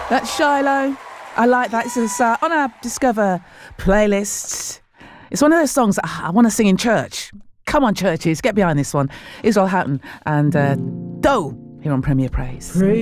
That's Shiloh. I like that. This is on our Discover playlist. It's one of those songs that I want to sing in church. Come on, churches, get behind this one. Israel Houghton and Doe here on Premier Praise.